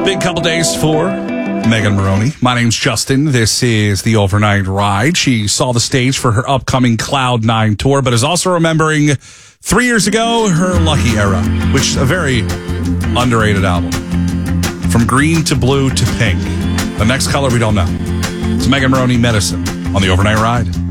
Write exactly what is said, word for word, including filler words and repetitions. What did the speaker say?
Big couple days for Megan Moroney. My name's Justin. This is the Overnight Ride. She saw the stage for her upcoming Cloud Nine tour, but is also remembering three years ago her Lucky era, which is a very underrated album. From green to blue to pink. The next color we don't know. It's Megan Moroney Medicine on the Overnight Ride.